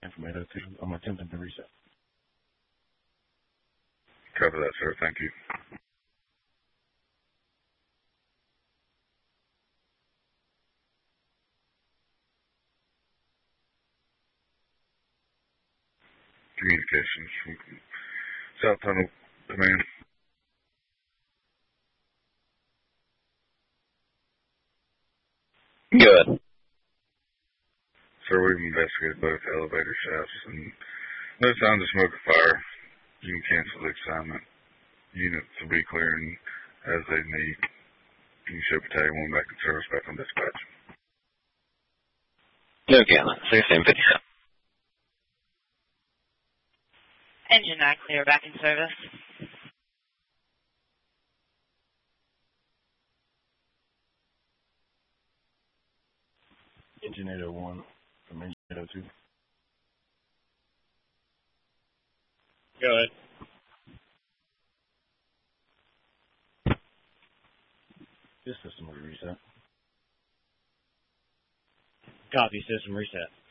from 802. I'm attempting to reset. Cover that, sir. Thank you. Communications from South Tunnel Command. Good. Sir, we've investigated both elevator shafts and no signs of smoke or fire. You can cancel the assignment. Units will be clearing as they need. You can ship Battalion 1 back in service back on dispatch. Okay, 1657. Engine 9 clear, back in service. Engine 801 from engine 802. Go ahead. This system will reset. Copy, system reset.